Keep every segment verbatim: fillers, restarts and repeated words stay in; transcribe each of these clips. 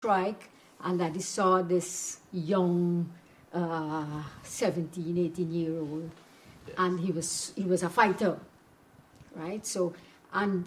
strike, and that he saw this young uh, seventeen, eighteen year old, yes. and he was he was a fighter, right? So, and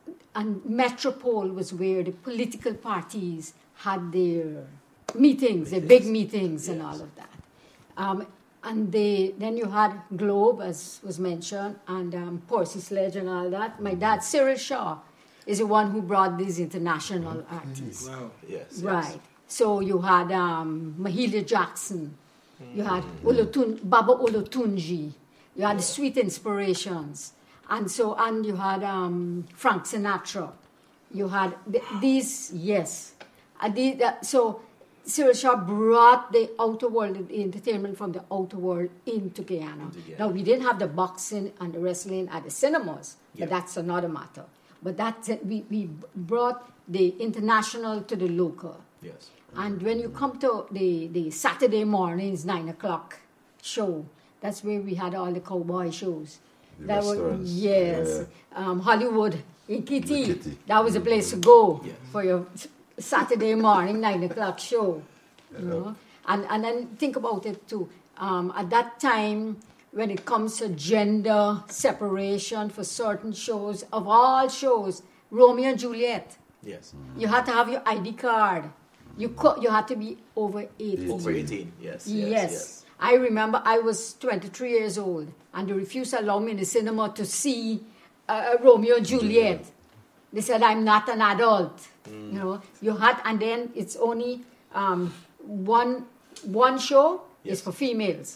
and Metropole was where the political parties had their meetings, their big meetings, yes. and all of that. Um, and they then you had Globe, as was mentioned, and um, Percy Sledge and all that. My dad, Cyril Shaw, is the one who brought these international mm-hmm. artists. Wow. Yes. Right. Yes. So you had um, Mahalia Jackson, mm-hmm. you had Olotun, Baba Olotunji, you had yeah. the Sweet Inspirations, and so and you had um, Frank Sinatra. You had th- these, yes. And the, uh, so Cyril Shaw brought the outer world, the entertainment from the outer world into Guyana. Into Guyana. Now, we didn't have the boxing and the wrestling at the cinemas, but yep. that's another matter. But that we, we brought the international to the local. Yes. And when you come to the, the Saturday mornings, nine o'clock show, that's where we had all the cowboy shows. The that restaurants. Was, yes. Yeah. Um, Hollywood in Kitty. Kitty. That was a place to go yes. for your Saturday morning, nine o'clock show. You know? and, and then think about it too. Um, at that time, when it comes to gender separation for certain shows, of all shows, Romeo and Juliet. Yes. You had to have your I D card. You co- you had to be over eighteen. Over eighteen, yes. Yes. Yes. yes. I remember I was twenty-three years old, and they refused to allow me in the cinema to see uh, Romeo and Juliet. They said, I'm not an adult. Mm. You know, you had, and then it's only um, one one show yes. is for females.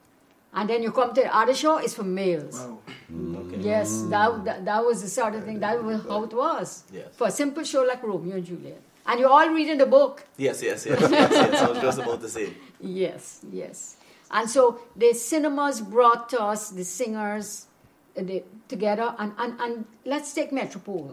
And then you come to the other show, it's for males. Wow. Mm. Okay. Yes, that, that that was the sort of thing, that was how it was. Yes. For a simple show like Romeo and Juliet. And you're all reading the book. Yes, yes, yes. yes, yes. I was just about to say. Yes, yes. And so the cinemas brought us the singers uh, the, together. And, and, and let's take Metropole.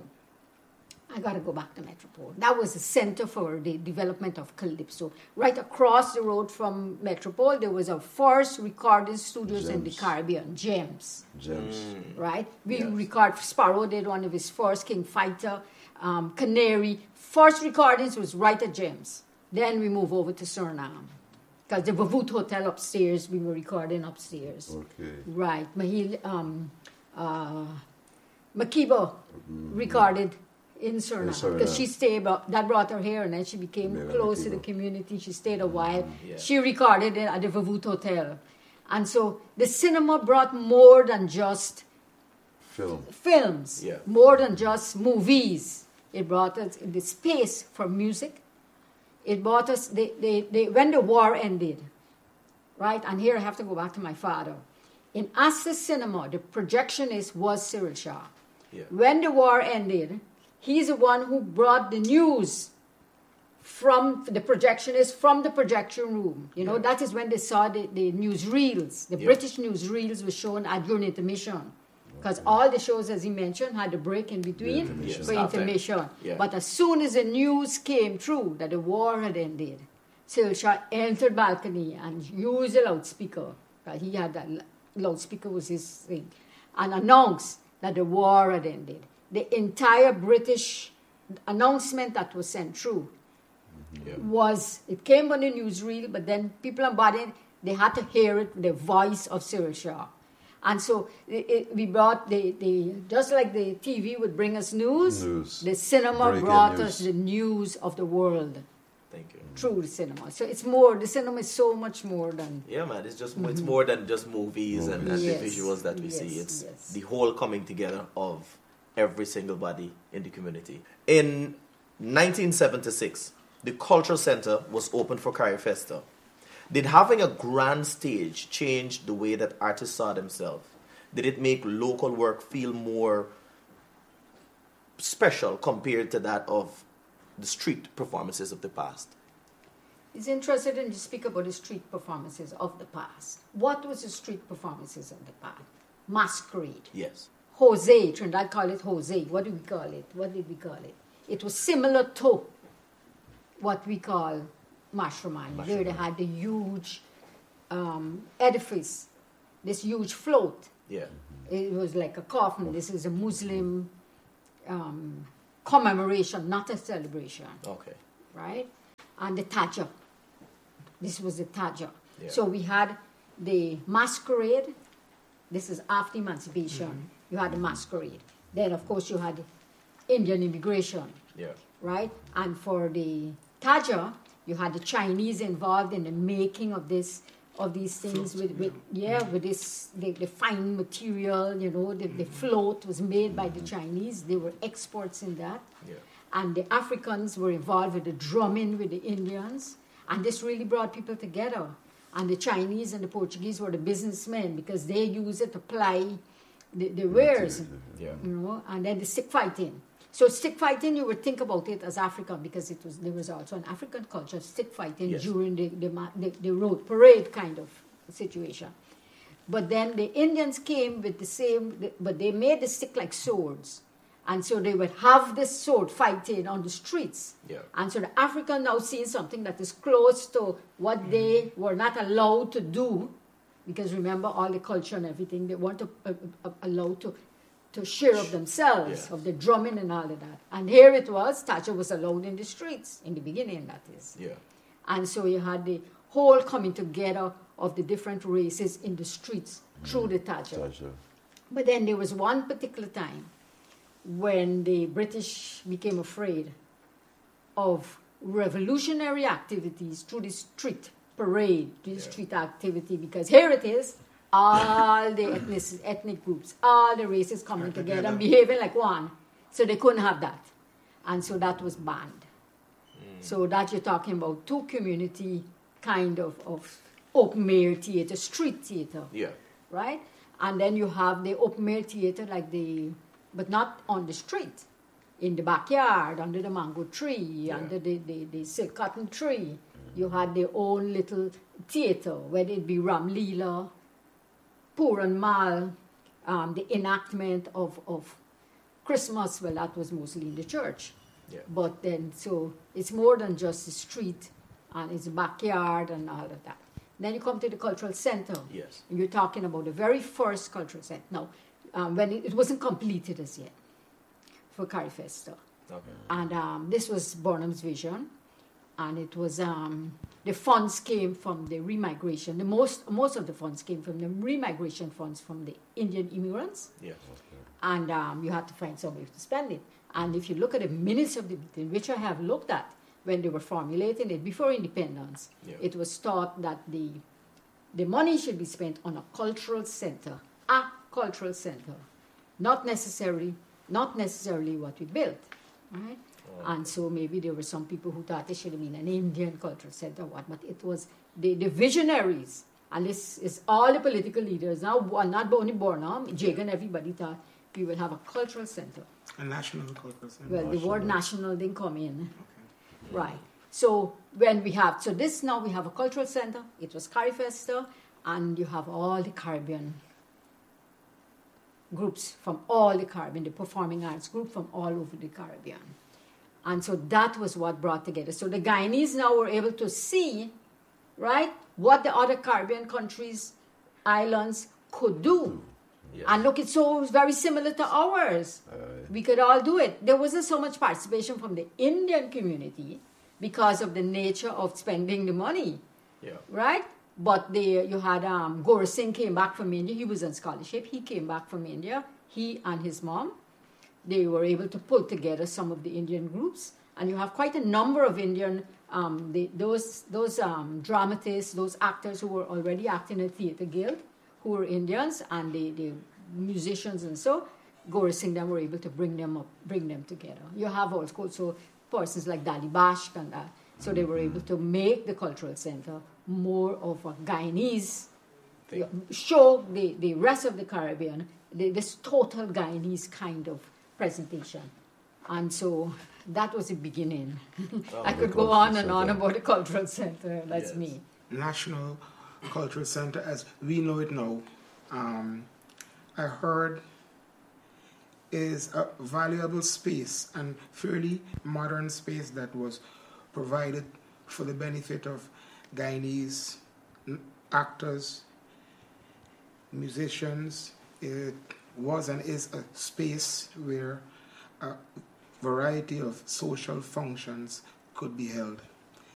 I got to go back to Metropole. That was the center for the development of Calypso. Right across the road from Metropole, there was a first recording studios Gems. in the Caribbean, Gems. Gems. Mm. Right? We yes. record, Sparrow did one of his first, King Fighter, um, Canary. First recordings was right at Gems. Then we move over to Suriname. Because the Vavoot Hotel upstairs, we were recording upstairs. Okay. Right. Mahil, um, uh, Makiba mm-hmm. recorded in Suriname. Because she stayed, that brought her here, and then she became Mela close Makiba. to the community. She stayed a while. Mm-hmm. Yeah. She recorded it at the Vavoot Hotel. And so the cinema brought more than just Film. films, Yeah. more than just movies. It brought us the space for music. It brought us, they, they, they, when the war ended, right? And here I have to go back to my father. In Access Cinema, the projectionist was Cyril Shaw. Yeah. When the war ended, he's the one who brought the news from the projectionist, from the projection room. You know, yeah. that is when they saw the, the newsreels. The yeah. British newsreels were shown at during intermission. Because all the shows, as he mentioned, had a break in between intermission. for intermission. Yeah. But as soon as the news came through that the war had ended, Cyril Shaw entered balcony and used a loudspeaker. Right? He had that loudspeaker was his thing. And announced that the war had ended. The entire British announcement that was sent through yeah. was, it came on the newsreel, but then people on body, they had to hear it, the voice of Cyril Shaw. And so it, it, we brought the, the, just like the T V would bring us news, news. the cinema Breaking brought news. us the news of the world. Thank you. Through the cinema. So it's more, the cinema is so much more than... Yeah, man, it's just, it's more than just movies, movies. And, and Yes. the visuals that we Yes, see. It's yes. the whole coming together of every single body in the community. In nineteen seventy-six, the Cultural Center was opened for Carrie Festa. Did having a grand stage change the way that artists saw themselves? Did it make local work feel more special compared to that of the street performances of the past? It's interesting to speak about the street performances of the past. What was the street performances of the past? Masquerade. Yes. Jose, Trinidad call it Jose. What do we call it? What did we call it? It was similar to what we call Mashromani, where they had the huge um, edifice, this huge float. Yeah. It was like a coffin. This is a Muslim um, commemoration, not a celebration. Okay. Right? and the Taja. This was the Taja. Yeah. So we had the masquerade. This is after emancipation. Mm-hmm. You had the masquerade. Then, of course, you had Indian immigration. Yeah. Right? And for the Taja, you had the Chinese involved in the making of this, of these things Float, with, with yeah. yeah, with this the, the fine material, you know, the, the float was made by the Chinese. They were experts in that. Yeah. And the Africans were involved with the drumming with the Indians. And this really brought people together. And the Chinese and the Portuguese were the businessmen because they used it to ply the, the wares, Yeah. you know, and then the stick fighting. So stick fighting, you would think about it as African because it was there was also an African culture, stick fighting Yes. during the, the, the, the road parade kind of situation. But then the Indians came with the same, but they made the stick like swords. And so they would have this sword fighting on the streets. Yeah. And so the African now seeing something that is close to what mm. they were not allowed to do, because remember all the culture and everything, they weren't uh, uh, allowed to, to share of themselves, yeah. of the drumming and all of that. And here it was, Taja was allowed in the streets, in the beginning that is. Yeah. And so you had the whole coming together of the different races in the streets mm. through the Taja. Taja. But then there was one particular time when the British became afraid of revolutionary activities through the street parade, the Yeah. street activity, because here it is, all the ethnic, ethnic groups, all the races coming together, together. and behaving like one. So they couldn't have that. And so that was banned. Mm. So that you're talking about two community kind of, of open air theater, street theater, Yeah. right? And then you have the open air theater like the but not on the street, in the backyard, under the mango tree, Yeah. under the, the, the silk cotton tree. You had their own little theater, whether it be Ram Leela, Puran Mal, um, the enactment of, of Christmas, well, that was mostly in the church. Yeah. But then, so it's more than just the street, and it's backyard and all of that. Then you come to the cultural center. Yes. And you're talking about the very first cultural center. Now, um, when it, it wasn't completed as yet for Carifesta. Okay. And um, this was Burnham's vision. And it was, um, the funds came from the remigration. The most, most of the funds came from the remigration funds from the Indian immigrants. Yes. And um, you had to find some way to spend it. And if you look at the minutes of the meeting, which I have looked at, when they were formulating it before independence, Yeah. it was thought that the the money should be spent on a cultural center, a cultural center, not necessarily not necessarily what we built, right? Oh. And so maybe there were some people who thought it should have been an Indian cultural center, or what? But it was the, the visionaries, and this is all the political leaders now, not only Burnham, Jagan, everybody thought we will have a cultural center. A national cultural center. Well, the word National. national didn't come in. Okay. Right. So when we have, so this now we have a cultural center. It was Carifesta, and you have all the Caribbean groups from all the Caribbean, the performing arts group from all over the Caribbean. And so that was what brought together. So the Guyanese now were able to see, right, what the other Caribbean countries, islands could do. Yes. And look, it's so very similar to ours. Uh, We could all do it. There wasn't so much participation from the Indian community because of the nature of spending the money, Yeah. right? But they, you had um, Gaur Singh came back from India. He was on scholarship. He came back from India. He and his mom, they were able to pull together some of the Indian groups. And you have quite a number of Indian, um, the, those, those um, dramatists, those actors who were already acting at Theatre Guild, who were Indians, and the, the musicians and so, Gaur Singh them were able to bring them up, bring them together. You have also persons like Dali Bashk and that. So they were able to make the cultural center more of a Guyanese, Thing. show the, the rest of the Caribbean the, this total Guyanese kind of presentation. And so that was the beginning. Oh, I the could go cultural on and on center. about the cultural center. That's Yes. me. National Cultural Center as we know it now, um, I heard is a valuable space and fairly modern space that was provided for the benefit of Guyanese n- actors, musicians. It was and is a space where a variety of social functions could be held.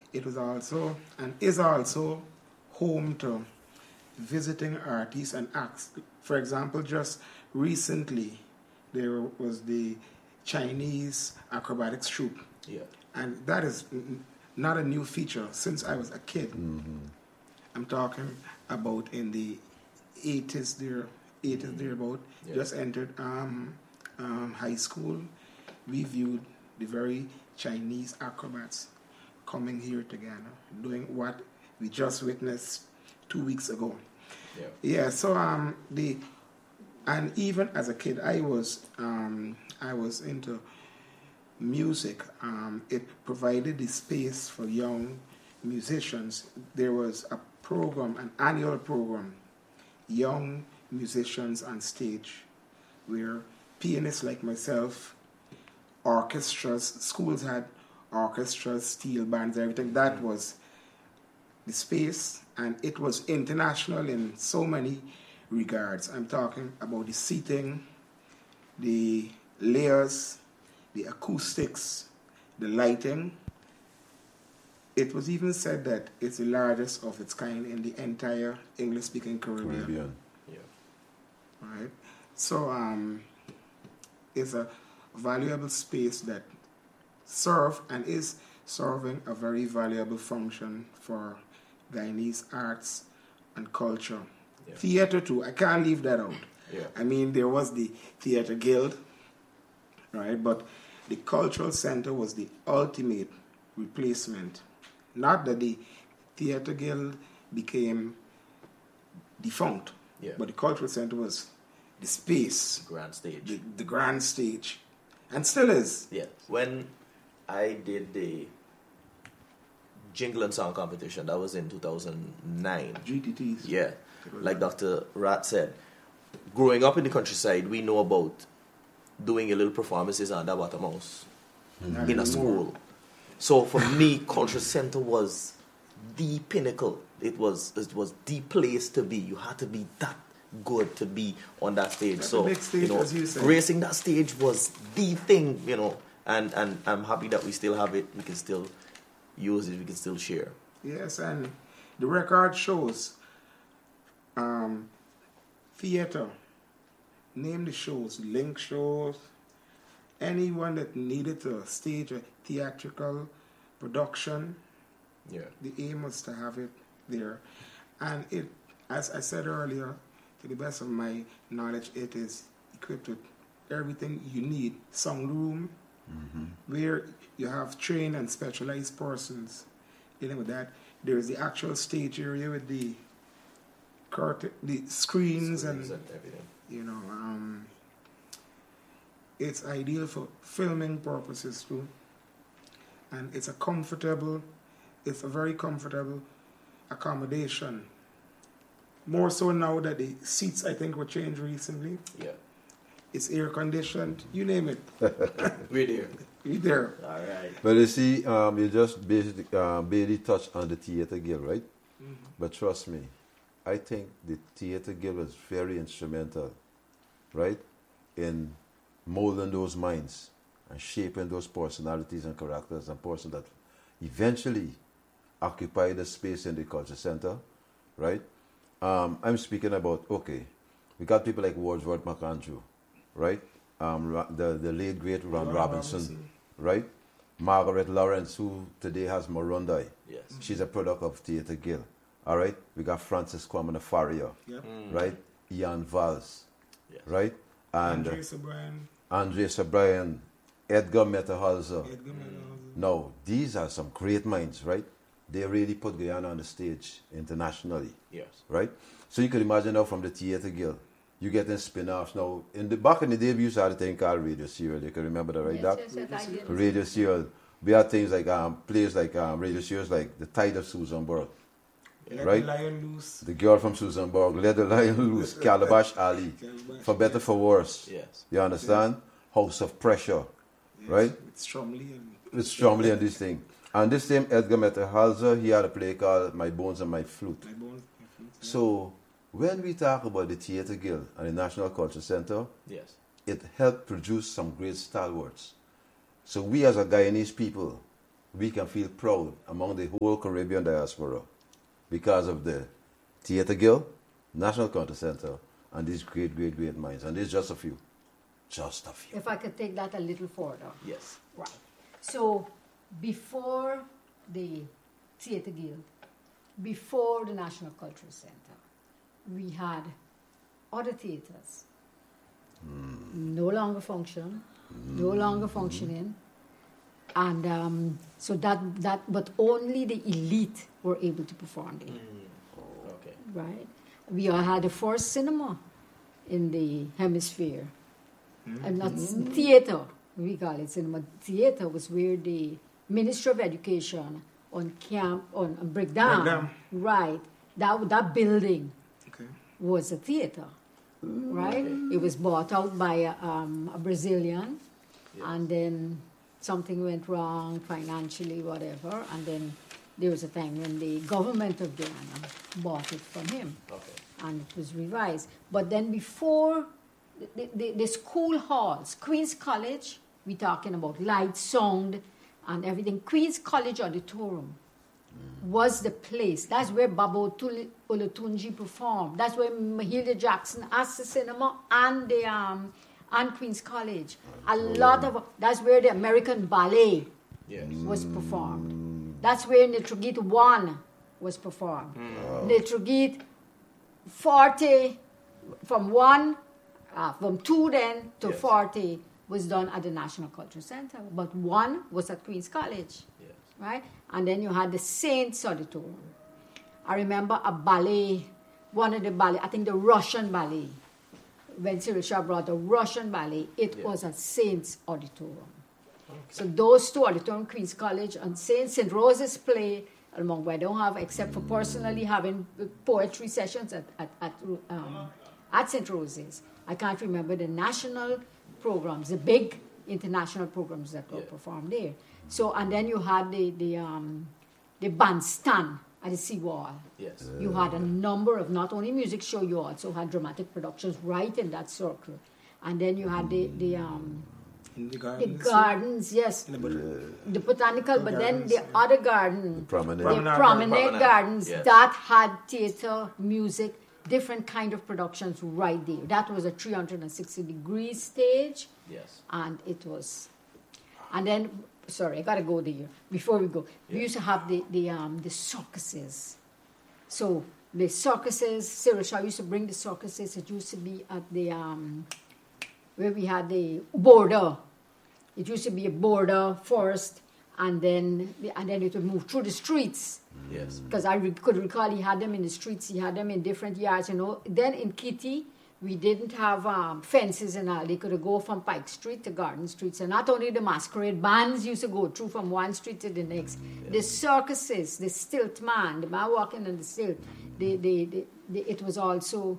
it was also and is also home to visiting artists and acts. For example, just recently there was the Chinese acrobatics troupe. Yeah. And that is n- not a new feature since I was a kid. Mm-hmm. I'm talking about in the eighties there, eighties there about, Yeah. just entered um, um, high school. We viewed the very Chinese acrobats coming here together, doing what we just witnessed two weeks ago. Yeah. Yeah, so um the and even as a kid I was um I was into music. Um it provided the space for young musicians. There was a program, an annual program, Young Musicians on Stage, where pianists like myself, orchestras, schools had orchestras, steel bands, everything. That was the space, and it was international in so many regards. I'm talking about the seating, the layers, the acoustics, the lighting. It was even said that it's the largest of its kind in the entire English-speaking Caribbean. Caribbean. Yeah. Right? So um, it's a valuable space that serve and is serving a very valuable function for Guyanese arts and culture. Yeah. Theatre too, I can't leave that out. Yeah. I mean, there was the Theatre Guild, right? But the Cultural Center was the ultimate replacement. Not that the Theatre Guild became defunct, Yeah. but the Cultural Center was the space, Grand stage. the, the grand stage, and still is. Yeah. When I did the jingle and song competition, that was in two thousand nine. G T Ts. Yeah. Like Doctor Rat said, growing up in the countryside, we know about doing a little performances under Watermouse Not in a anymore. school. So for me, Culture Center was the pinnacle. It was it was the place to be. You had to be that good to be on that stage. That's so a big stage, you know, as you say. gracing that stage was the thing. You know, and and I'm happy that we still have it. We can still use it. We can still share. Yes, and the record shows um, theater. Name the shows, link shows, anyone that needed to stage a theatrical production. Yeah. The aim was to have it there. And it, as I said earlier, to the best of my knowledge, it is equipped with everything you need. Sound room, where you have trained and specialized persons dealing with that. There's the actual stage area with the curtain, the screens, and, Screens and everything. you know, um, it's ideal for filming purposes too. And it's a comfortable, it's a very comfortable accommodation. More so now that the seats, I think, were changed recently. Yeah. It's air conditioned, you name it. We're there. You're there. All right. But you see, um, you just basically um, barely touched on the Theatre Guild, right? But trust me, I think the Theatre Guild was very instrumental, right, in molding those minds and shaping those personalities and characters and persons that eventually occupy the space in the culture center, right? Um, I'm speaking about, okay, we got people like Wordsworth McAndrew, right? Um, Ra- the, the late great Ron Ron Robinson, Robinson. right? Margaret Lawrence, who today has Morondai. Yes. She's a product of Theatre Guild. All right? We got Francis Kwame Faria, Yep. right? Ian Valls, Yes. right? And Andre uh, O'Brien, Andre O'Brien, Edgar Metahalzer. Edgar Mendoza. No, these are some great minds, right? They really put Guyana on the stage internationally, Yes. right? So you could imagine now from the Theatre Guild, you get in spin-offs. Now, in the back in the day, we used to have a thing called Radio Serial. You can remember that, right, Yes, Doc? yes, yes, I did. Radio Serial. We had things like um, plays like um, Radio Serials, like The Tide of Susanburg, Let right? the lion loose. The Girl from Susanburg, Let the Lion Loose, Calabash Alley, Calabash, For Better, For Worse. Yes. You understand? House of Pressure, Yes, right? It's strongly and With Stromley and this thing. And this same Edgar Metahalzer, he had a play called My Bones and My Flute. my bones. My flute, yeah. So, when we talk about the Theatre Guild and the National Culture Center, Yes. it helped produce some great stalwarts. So we as a Guyanese people, we can feel proud among the whole Caribbean diaspora because of the Theatre Guild, National Culture Center, and these great, great, great minds. And there's just a few. Just a few. If I could take that a little further. Yes. Right. So before the Theatre Guild, before the National Cultural Center, we had other theatres. Mm. No longer function, mm. no longer functioning. And um, so that, that, but only the elite were able to perform there. Mm. Okay. Right. We had the first cinema in the hemisphere. Mm. And not mm. theatre, we call it cinema. Theatre was where the Ministry of Education on camp, on, on Breakdown, Breakdown. Right, that, that building Okay. was a theatre. Right? It was bought out by a, um, a Brazilian, Yes. and then something went wrong financially, whatever, and then there was a time when the government of Guyana bought it from him, Okay. and it was revised. But then before the, the, the school halls, Queen's College, we're talking about light, sound, and everything. Queen's College Auditorium was the place. That's where Baba Olotunji performed. That's where Mahalia Jackson asked the cinema and the um, and Queen's College. A lot of that's where the American Ballet Yes. was performed. That's where Nitrogit One was performed. Wow. Nitrogit Forte from one, uh, from two then to Yes. Forte was done at the National Cultural Center. But one was at Queen's College. Yes. Right? And then you had the Saints Auditorium. I remember a ballet, one of the ballet, I think the Russian ballet. When Cyril Shah brought the Russian ballet, it Yeah. was at Saints Auditorium. So those two auditorium, Queen's College and Saint Saint Rose's play, among where I don't have, except for personally having poetry sessions at at at, um, at Saint Rose's. I can't remember the national programs, the big international programs that were Yeah. performed there. So and then you had the the um, the bandstand at the seawall. Yes. You had a number of not only music show, you also had dramatic productions right in that circle, and then you had the the um, In the the gardens. gardens, yes, In the bot- the botanical, but then gardens, the yeah. other garden, Promenade. the Promenade. promenade, Promenade, gardens, yes. that had theater, music, different kind of productions right there. That was a three hundred sixty degree stage, Yes. and it was, and then, sorry, I gotta go there before we go. We Yeah. used to have the the um the circuses. So the circuses, Cyril Shah used to bring the circuses. It used to be at the um where we had the border. It used to be a border first, and then and then it would move through the streets. Yes. Because I re- could recall he had them in the streets, he had them in different yards, you know. Then in Kitty, we didn't have um, fences and all. They could go from Pike Street to Garden Street. So not only the masquerade bands used to go through from one street to the next. The circuses, the stilt man, the man walking on the stilt, the, the, the, the, it was also...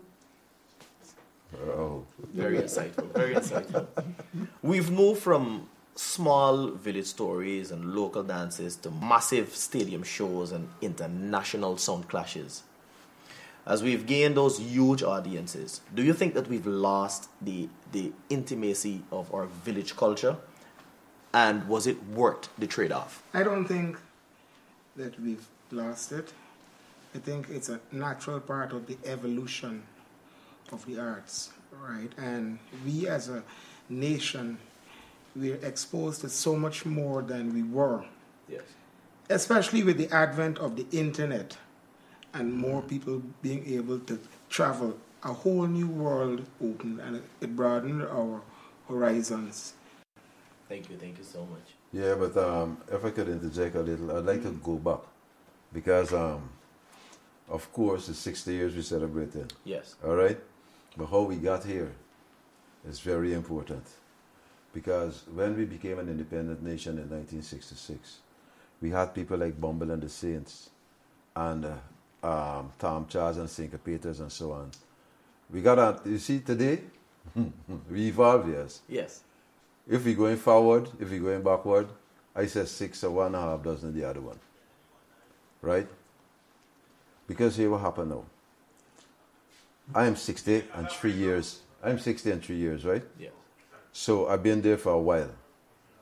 Oh. Very insightful. Very insightful. We've moved from small village stories and local dances to massive stadium shows and international sound clashes. As we've gained those huge audiences, do you think that we've lost the the intimacy of our village culture? And was it worth the trade-off? I don't think that we've lost it. I think it's a natural part of the evolution of the arts, right? And we as a nation, we're exposed to so much more than we were, Yes. especially with the advent of the internet and more people being able to travel. A whole new world opened, and it- it broadened our horizons. Thank you. Thank you so much. Yeah, but um, if I could interject a little, I'd like to go back because, um, of course, it's sixty years we celebrated. Yes. All right, but how we got here is very important because when we became an independent nation in nineteen sixty-six, we had people like Bumble and the Saints and uh, um, Tom Charles and Syncopators and so on. We got a, you see, today we evolve, yes. Yes. If we're going forward, if we're going backward, I said six or one and a half dozen the other one. Right? Because here what happened now. I am sixty and three years. I'm sixty and three years, right? Yes. So I've been there for a while.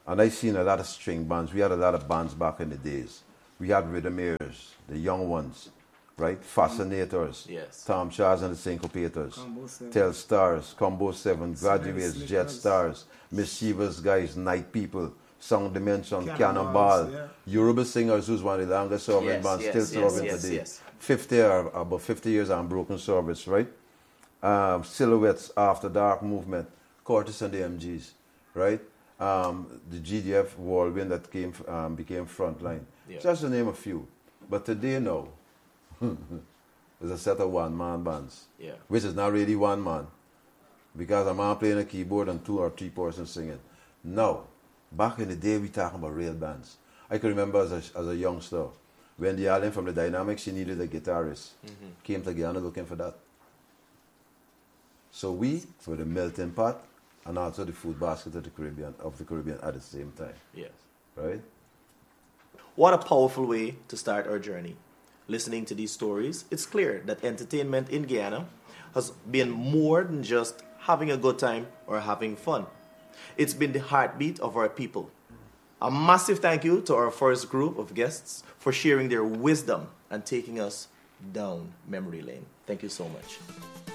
And I seen a lot of string bands. We had a lot of bands back in the days. We had Rhythmaires, the young ones, right? Fascinators, Yes. Tom Charles and the Syncopators, Combo Seven. Tel Stars, Combo Seven, Graduates, Slickers. Jet Stars, Mischievous Guys, Night People, Sound Dimension, Cannonballs, Cannonball, yeah. Yoruba Singers, who's one of the longest serving Yes, bands, yes, still yes, serving yes, today. yes. fifty or about fifty years on Broken Service, right? Um, Silhouettes, After Dark Movement, Curtis and the M Gs, right? Um, the G D F Whirlwind that came um, became Frontline. Yeah. Just to name a few. But today now, there's a set of one-man bands, Yeah. which is not really one man, because a man playing a keyboard and two or three persons singing. Now, back in the day, we talking about real bands. I can remember as a, as a youngster, when the Allen from the Dynamics, she needed a guitarist, Mm-hmm. came to Guyana looking for that. So we were the melting pot and also the food basket of the Caribbean, of the Caribbean at the same time, Yes. right? What a powerful way to start our journey. Listening to these stories, it's clear that entertainment in Guyana has been more than just having a good time or having fun. It's been the heartbeat of our people. A massive thank you to our first group of guests for sharing their wisdom and taking us down memory lane. Thank you so much.